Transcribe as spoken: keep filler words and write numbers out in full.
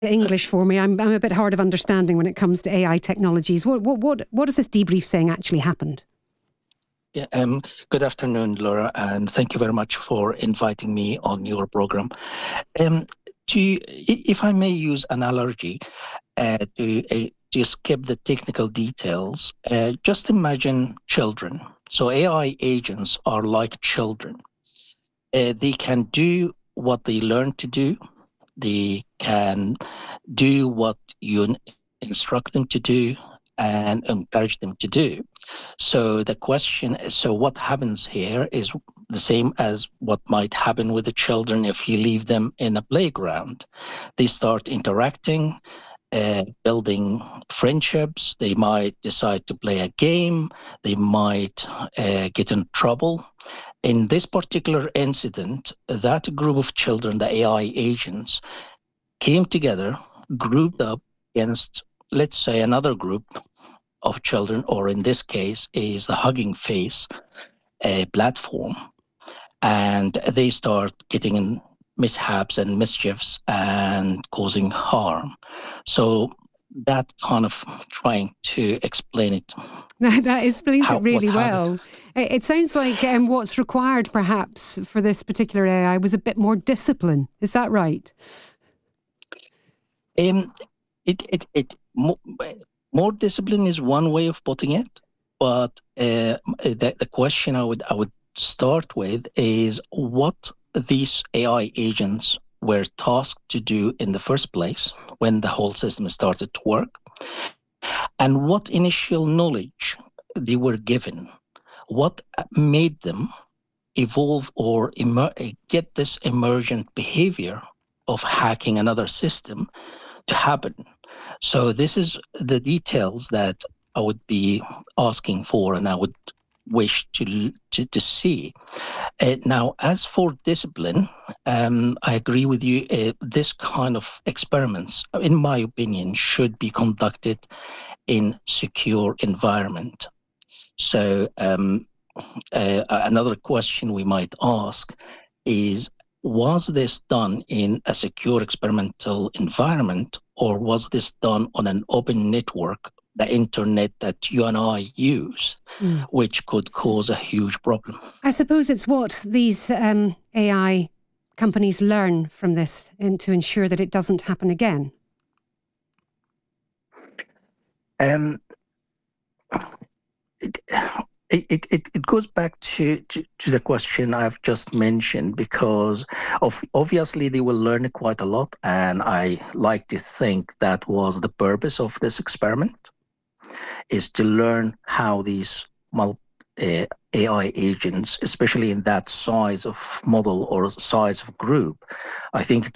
English for me. I'm, I'm a bit hard of understanding when it comes to A I technologies. What, what, what, what is this debrief saying actually happened? Yeah, um, good afternoon, Laura, and thank you very much for inviting me on your program. Um, to, if I may use an analogy uh, to, uh, to skip the technical details, uh, just imagine children. So A I agents are like children. Uh, they can do what they learn to do. They can do what you instruct them to do and encourage them to do. So the question is, so what happens here is the same as what might happen with the children if you leave them in a playground. They start interacting, uh, building friendships. They might decide to play a game. They might uh, get in trouble. In this particular incident, that group of children, the A I agents, came together, grouped up against, let's say, another group of children, or in this case is the Hugging Face uh, platform, and they start getting in mishaps and mischiefs and causing harm. So that kind of trying to explain it. That explains how, it really well. It, it sounds like um, what's required perhaps for this particular A I was a bit more discipline. Is that right? Um, it, it, it, more, more discipline is one way of putting it, but uh, the, the question I would I would start with is what these A I agents were tasked to do in the first place when the whole system started to work, and what initial knowledge they were given, what made them evolve or emer- get this emergent behavior of hacking another system to happen. So this is the details that I would be asking for and I would wish to to, to see. Uh, now, as for discipline, um, I agree with you. Uh, this kind of experiments, in my opinion, should be conducted in secure environment. So um, uh, another question we might ask is, was this done in a secure experimental environment, or was this done on an open network, the internet that you and I use, mm. which could cause a huge problem? I suppose it's what these um, A I companies learn from this in, to ensure that it doesn't happen again. Um, it, It, it, it goes back to, to, to the question I've just mentioned, because of obviously they will learn quite a lot, and I like to think that was the purpose of this experiment, is to learn how these multi, uh, A I agents, especially in that size of model or size of group, I think it